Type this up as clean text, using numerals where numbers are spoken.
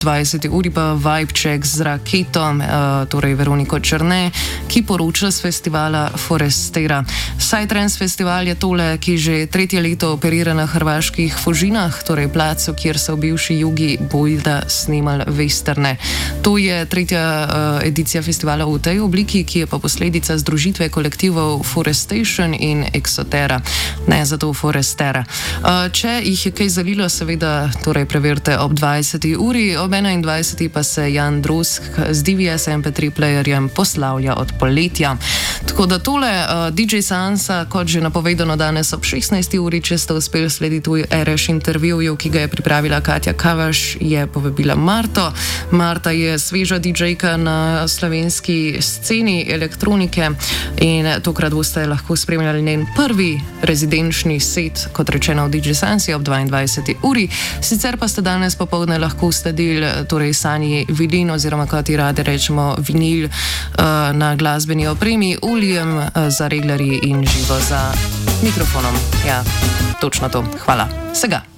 20. uri pa Vibe Check z Raketo, torej Veroniko Černe, ki poroča z festivala Forestera. Psytrance festival je tole, ki že tretje leto operira na hrvaških Fužinah, torej placu, kjer so v bivši Jugi bojda snemali westerne. To je tretja edicija festivala v tej obliki, ki je pa posledica združitve kolektivov Forestation in Exotera. Ne, zato Forestera. Če jih je kaj zalilo, seveda torej preverite ob 20. uri, ob 21. pa se Jan Drusk z DVS MP3 playerjem poslavlja od poletja. Tako da tole DJ Sansa, kot že napovedano danes ob 16. uri, če ste uspeli slediti v RŠ intervjuju, ki ga je pripravila Katja Kavaš, je povabila Marto. Marta je sveža DJ-ka na slovenski sceni elektronike in tokrat boste lahko spremljali njen prvi rezidenčni set, kot rečeno v DJ Sansi ob 22. uri. Sicer pa ste danes popoldne lahko sledili torej Sanji Vilin oziroma kot ji radi rečemo vinil na glasbeni opremi, Ulijem za reglerji in živo za mikrofonom. Ja, točno to. Hvala. Vsega.